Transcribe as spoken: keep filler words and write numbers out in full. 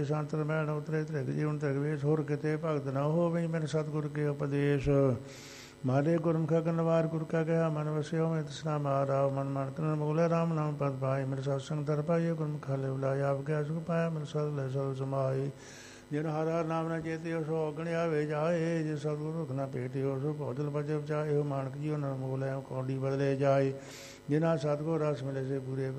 ਸੰਤ ਰਮੈਣ ਉਤਰੇ ਤ੍ਰਿਗ ਜੀਵਨ ਤ੍ਰਿਗਵੇਸ਼ ਹੋਰ ਕਿਤੇ ਭਗਤ ਨਾ ਹੋਵੇ ਮੇਰੇ ਸਤਿਗੁਰ ਕੇ ਉਪਦੇਸ਼ ਮਾਰੇ ਗੁਰਮੁਖ ਗਨਵਾਰ ਗੁਰ ਕਾ ਕਿਹਾ ਮਨ ਵਸਿਓ ਮੈਂ ਤ੍ਰਿਸ਼ਨਾ ਮਾਰਾ ਮਨ ਮਨ ਤਨ ਮੂਲੇ ਰਾਮ ਨਾਮ ਪਦ ਪਾਏ ਮੇਰੇ ਸਤਸੰਗ ਦਰ ਪਾਈਏ ਗੁਰਮੁਖ ਖਾਲੇ ਬੁਲਾਇਆ ਆਪ ਕਿਆ ਸੁਖ ਪਾਇਆ ਮੇਰੇ ਸਤ ਲੈ ਸਤ ਸਮਾਈ ਜਿਨ ਹਰ ਹਰ ਨਾਮ ਨਾ ਚੇਤਿਓ ਸੋ ਅਗਣਿਆ ਵੇ ਜਾਏ ਜੇ ਸਤਿਗੁਰ ਰੁਖ ਨਾ ਭੇਟਿਓ ਸੋ ਭੋਜਲ ਬਜਬ ਚਾਹੇ ਮਾਨਕ ਜੀਓ ਨਰ ਮੂਲੇ ਕੌਡੀ ਬਦਲੇ ਜਾਏ ਜਿਨਾ ਸਤਿਗੁਰ ਰਸ ਮਿਲੇ ਸੇ ਪੂਰੇ